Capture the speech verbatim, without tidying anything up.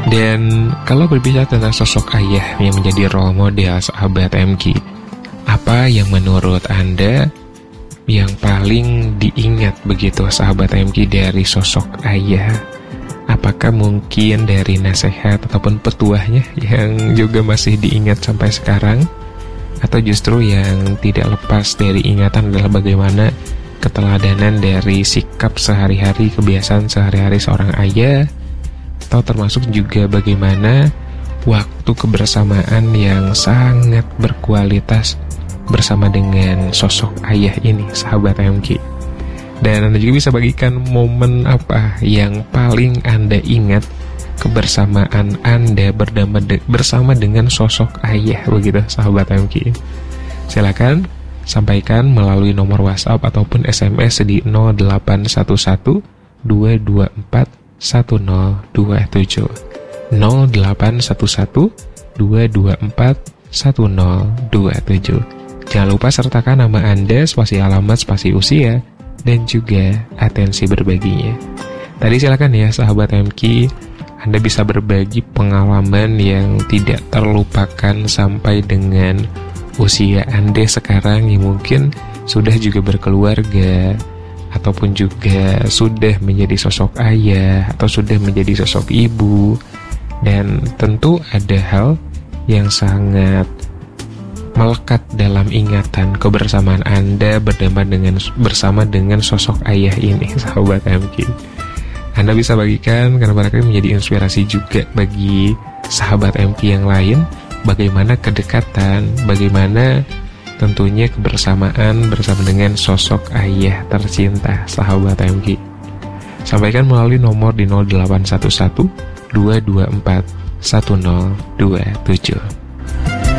Dan kalau berbicara tentang sosok ayah yang menjadi role model sahabat M K, apa yang menurut Anda yang paling diingat begitu sahabat M K dari sosok ayah? Apakah mungkin dari nasihat ataupun petuahnya yang juga masih diingat sampai sekarang? Atau justru yang tidak lepas dari ingatan adalah bagaimana keteladanan dari sikap sehari-hari, kebiasaan sehari-hari seorang ayah? Atau termasuk juga bagaimana waktu kebersamaan yang sangat berkualitas bersama dengan sosok ayah ini, sahabat M K. Dan Anda juga bisa bagikan momen apa yang paling Anda ingat kebersamaan Anda berdama de- bersama dengan sosok ayah, begitu sahabat M K. Silakan sampaikan melalui nomor WhatsApp ataupun S M S di nol delapan satu satu dua dua empat satu nol dua tujuh nol delapan satu satu dua dua empat satu nol dua tujuh. Jangan lupa sertakan nama Anda, spasi alamat, spasi usia, dan juga atensi berbaginya. Tadi silakan ya sahabat M K, Anda bisa berbagi pengalaman yang tidak terlupakan sampai dengan usia Anda sekarang yang mungkin sudah juga berkeluarga, ataupun juga sudah menjadi sosok ayah, atau sudah menjadi sosok ibu. Dan tentu ada hal yang sangat melekat dalam ingatan kebersamaan Anda berdamai dengan bersama dengan sosok ayah ini, sahabat M K. Anda bisa bagikan karena barangkali menjadi inspirasi juga bagi sahabat M K yang lain, bagaimana kedekatan, bagaimana tentunya kebersamaan bersama dengan sosok ayah tercinta, sahabat M K. Sampaikan melalui nomor di nol delapan satu satu dua dua empat satu nol dua tujuh.